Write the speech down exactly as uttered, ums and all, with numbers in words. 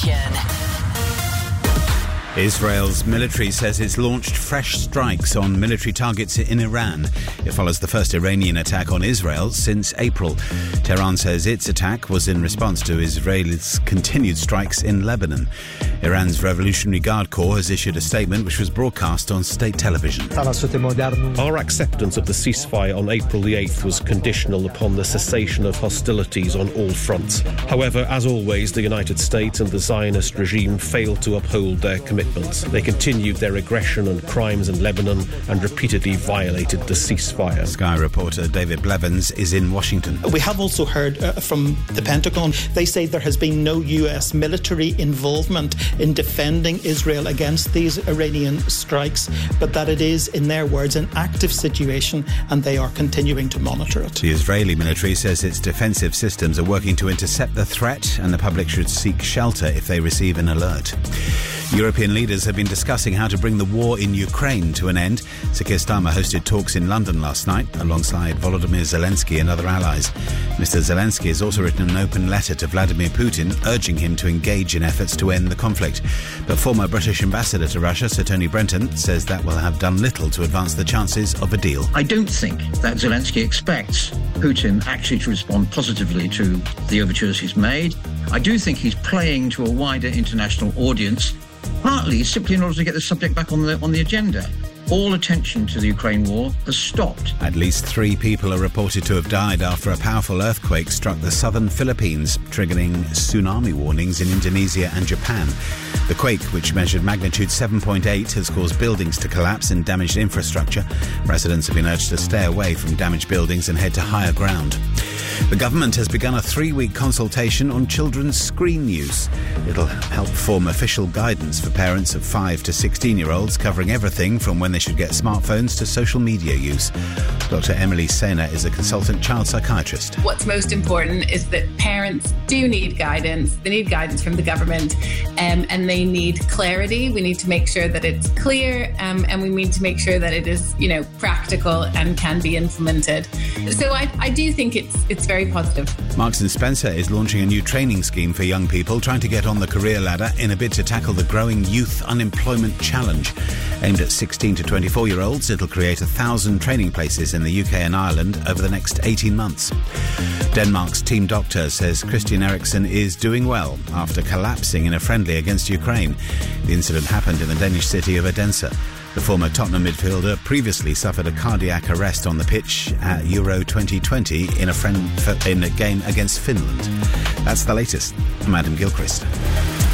Israel's military says it's launched fresh strikes on military targets in Iran. It follows the first Iranian attack on Israel since April. Tehran says its attack was in response to Israel's continued strikes in Lebanon. Iran's Revolutionary Guard Corps has issued a statement which was broadcast on state television. Our acceptance of the ceasefire on April the eighth was conditional upon the cessation of hostilities on all fronts. However, as always, the United States and the Zionist regime failed to uphold their commitments. They continued their aggression and crimes in Lebanon and repeatedly violated the ceasefire. Sky reporter David Blevins is in Washington. We have also heard uh, from the Pentagon. They say there has been no U S military involvement in defending Israel against these Iranian strikes, but that it is, in their words, an active situation and they are continuing to monitor it. The Israeli military says its defensive systems are working to intercept the threat and the public should seek shelter if they receive an alert. European leaders have been discussing how to bring the war in Ukraine to an end. Sir Keir Starmer hosted talks in London last night alongside Volodymyr Zelensky and other allies. Mister Zelensky has also written an open letter to Vladimir Putin urging him to engage in efforts to end the conflict. But former British ambassador to Russia, Sir Tony Brenton, says that will have done little to advance the chances of a deal. I don't think that Zelensky expects Putin actually to respond positively to the overtures he's made. I do think he's playing to a wider international audience, partly simply in order to get the subject back on the on the agenda. All attention to the Ukraine war has stopped. At least three people are reported to have died after a powerful earthquake struck the southern Philippines, triggering tsunami warnings in Indonesia and Japan. The quake, which measured magnitude seven point eight, has caused buildings to collapse and damaged infrastructure. Residents have been urged to stay away from damaged buildings and head to higher ground. The government has begun a three-week consultation on children's screen use. It'll help form official guidance for parents of five to sixteen-year-olds, covering everything from when they should get smartphones to social media use. Doctor Emily Sena is a consultant child psychiatrist. What's most important is that parents do need guidance. They need guidance from the government, um, and they need clarity. We need to make sure that it's clear, um, and we need to make sure that it is, you know, practical and can be implemented. So I, I do think it's it's very positive. Marks and Spencer is launching a new training scheme for young people trying to get on the career ladder in a bid to tackle the growing youth unemployment challenge. Aimed at sixteen to twenty-four-year-olds, it'll create a thousand training places in the U K and Ireland over the next eighteen months. Denmark's team doctor says Christian Eriksen is doing well after collapsing in a friendly against Ukraine. The incident happened in the Danish city of Odense. The former Tottenham midfielder previously suffered a cardiac arrest on the pitch at Euro twenty twenty in a, friend, in a game against Finland. That's the latest. I'm Adam Gilchrist.